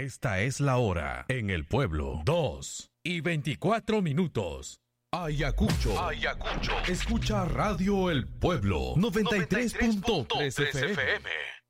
Esta es la hora en el pueblo. 2:24. Ayacucho. Escucha Radio El Pueblo 93.3 FM.